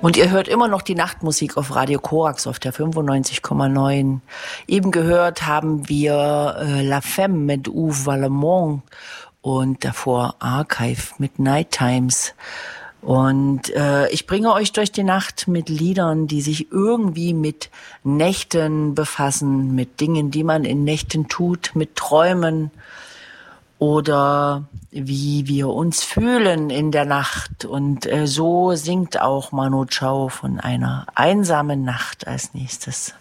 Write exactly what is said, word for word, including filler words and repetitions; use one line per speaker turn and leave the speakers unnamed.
Und ihr hört immer noch die Nachtmusik auf Radio Korax auf der fünfundneunzig Komma neun. Eben gehört haben wir äh, La Femme mit Uwe Vallemont und davor Archive mit Night Times. Und äh, ich bringe euch durch die Nacht mit Liedern, die sich irgendwie mit Nächten befassen, mit Dingen, die man in Nächten tut, mit Träumen oder wie wir uns fühlen in der Nacht. Und äh, so singt auch Manu Chao von einer einsamen Nacht als nächstes.